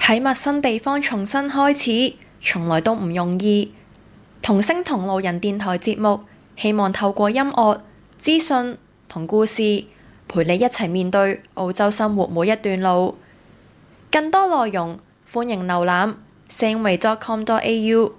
喺陌生地方重新開始，從來都唔容易。同聲同路人電台節目，希望透過音樂、資訊同故事，陪你一齊面對澳洲生活每一段路。更多內容，歡迎瀏覽 samway.com.au。